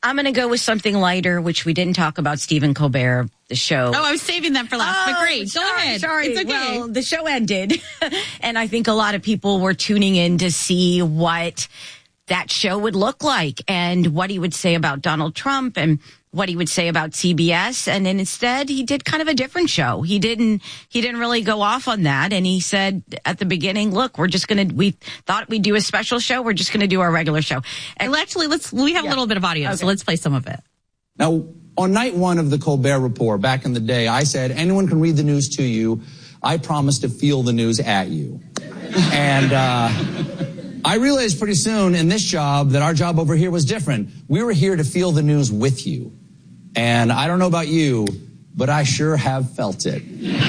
I'm going to go with something lighter, which we didn't talk about, Stephen Colbert, the show. Oh, I was saving that for last, but great. Go ahead. Sorry. It's okay. Well, the show ended, and I think a lot of people were tuning in to see what that show would look like and what he would say about Donald Trump and what he would say about CBS. And then instead, he did kind of a different show. He didn't really go off on that. And he said at the beginning, look, we thought we'd do a special show. We're just going to do our regular show. And actually, we have a little bit of audio, so let's play some of it. Now, on night one of the Colbert Report, back in the day, I said, anyone can read the news to you. I promise to feel the news at you. And I realized pretty soon in this job that our job over here was different. We were here to feel the news with you. And I don't know about you, but I sure have felt it.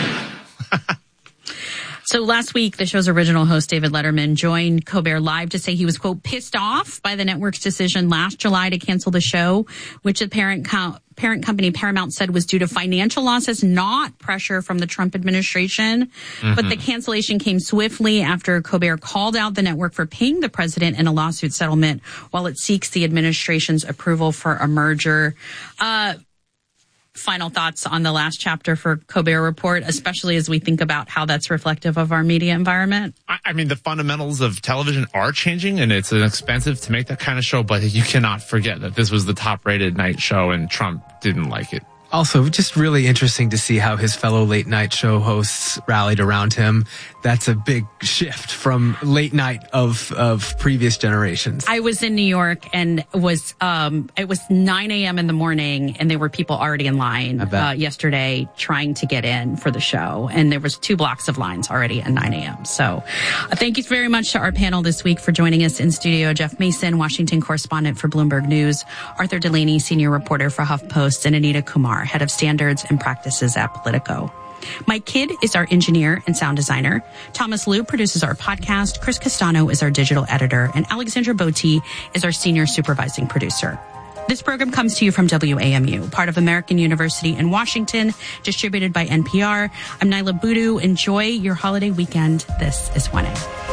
So last week, the show's original host, David Letterman, joined Colbert Live to say he was, quote, pissed off by the network's decision last July to cancel the show, which the parent company Paramount said was due to financial losses, not pressure from the Trump administration. Mm-hmm. But the cancellation came swiftly after Colbert called out the network for paying the president in a lawsuit settlement while it seeks the administration's approval for a merger. Final thoughts on the last chapter for Colbert Report, especially as we think about how that's reflective of our media environment? I mean, the fundamentals of television are changing, and it's expensive to make that kind of show, but you cannot forget that this was the top-rated night show, and Trump didn't like it. Also, just really interesting to see how his fellow late night show hosts rallied around him. That's a big shift from late night of previous generations. I was in New York and it was 9 a.m. in the morning, and there were people already in line yesterday trying to get in for the show. And there was 2 blocks of lines already at 9 a.m. So thank you very much to our panel this week for joining us in studio. Jeff Mason, Washington correspondent for Bloomberg News, Arthur Delaney, senior reporter for HuffPost, and Anita Kumar, head of standards and practices at Politico. Mike Kidd is our engineer and sound designer. Thomas Liu produces our podcast. Chris Castano is our digital editor. And Alexandra Botti is our senior supervising producer. This program comes to you from WAMU, part of American University in Washington, distributed by NPR. I'm Nyla Boodoo. Enjoy your holiday weekend. This is 1A.